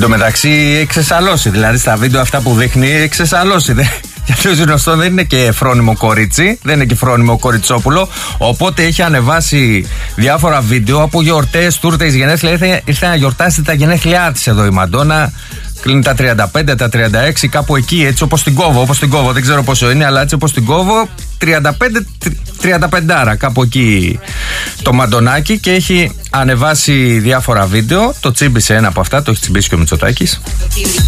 τω μεταξύ εξεσαλώσει. Δηλαδή στα βίντεο αυτά που δείχνει εξεσαλώσει. Γιατί ο γνωστό δεν είναι και φρόνιμο κορίτσι, δεν είναι και φρόνιμο κοριτσόπουλο. Οπότε έχει ανεβάσει διάφορα βίντεο από γιορτές, τούρτες, γενέθλια. Ήρθε να γιορτάσει τα γενέθλιά της εδώ η Μαντόνα. Κλείνει τα 35, τα 36, κάπου εκεί, έτσι όπως την κόβω. Δεν ξέρω πόσο είναι, αλλά έτσι όπως την κόβω, 35, κάπου εκεί το Μαντονάκι. Και έχει ανεβάσει διάφορα βίντεο. Το τσίμπησε ένα από αυτά, το έχει τσιμπήσει και ο Μητσοτάκης.